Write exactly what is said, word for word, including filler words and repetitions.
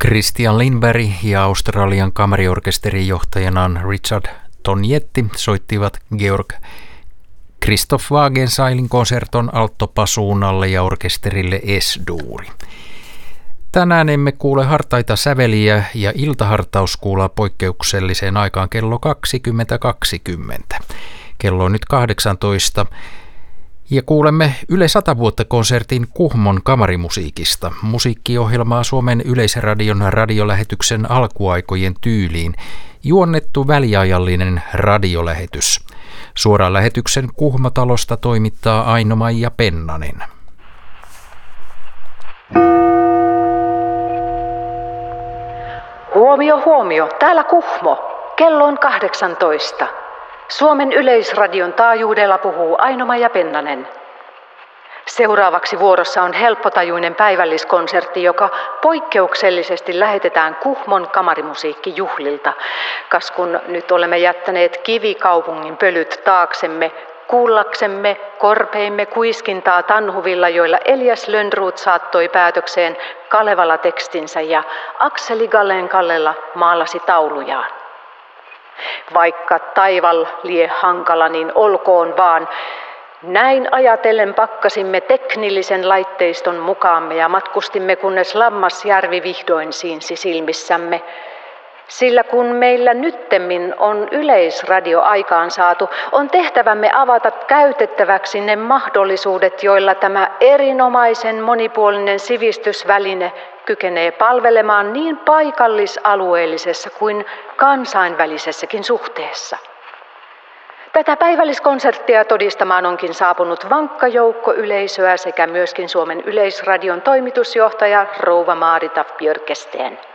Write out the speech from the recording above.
Christian Lindberg ja Australian kamariorkesterin johtajana Richard Tonietti soittivat Georg Christoph Wagenseilin konserton alttopasuunalle ja orkesterille S-duuri. Tänään emme kuule hartaita säveliä ja iltahartaus kuullaan poikkeukselliseen aikaan kello kaksikymmentä kaksikymmentä. Kello on nyt kahdeksantoista ja kuulemme Yle sata vuotta -konsertin Kuhmon kamarimusiikista. Musiikkiohjelmaa Suomen Yleisradion radiolähetyksen alkuaikojen tyyliin. Juonnettu väliajallinen radiolähetys. Suoraan lähetyksen Kuhmotalosta toimittaa Aino-Maija Pennanen. Huomio, huomio. Täällä Kuhmo. Kello on kahdeksantoista. Suomen Yleisradion taajuudella puhuu Aino-Maija Pennanen. Seuraavaksi vuorossa on helppotajuinen päivälliskonsertti, joka poikkeuksellisesti lähetetään Kuhmon kamarimusiikkijuhlilta. Kas kun nyt olemme jättäneet kivikaupungin pölyt taaksemme, kuullaksemme korpeimme kuiskintaa tanhuvilla, joilla Elias Lönnroth saattoi päätökseen Kalevala-tekstinsä ja Akseli Gallen Kallella maalasi taulujaan. Vaikka taival lie hankala, niin olkoon vaan. Näin ajatellen pakkasimme teknillisen laitteiston mukaamme ja matkustimme, kunnes Lammasjärvi vihdoin siinsi silmissämme. Sillä kun meillä nyttemmin on Yleisradio aikaan saatu, on tehtävämme avata käytettäväksi ne mahdollisuudet, joilla tämä erinomaisen monipuolinen sivistysväline kykenee palvelemaan niin paikallisalueellisessa kuin kansainvälisessäkin suhteessa. Tätä päivälliskonserttia todistamaan onkin saapunut vankka joukko yleisöä sekä myöskin Suomen Yleisradion toimitusjohtaja rouva Marita Björkesteen.